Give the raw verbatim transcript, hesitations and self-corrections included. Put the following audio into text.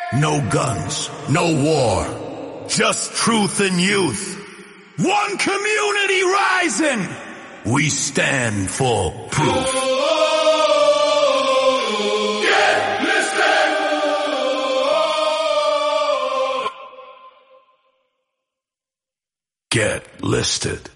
No guns, no war, just truth and youth. One community rising. We stand for proof. Get listed! Get listed.